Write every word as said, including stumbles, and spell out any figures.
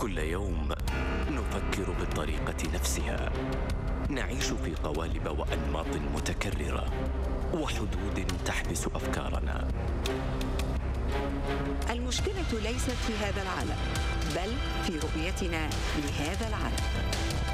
كل يوم نفكر بالطريقة نفسها، نعيش في قوالب وأنماط متكررة وحدود تحبس أفكارنا. المشكلة ليست في هذا العالم، بل في رؤيتنا لهذا العالم.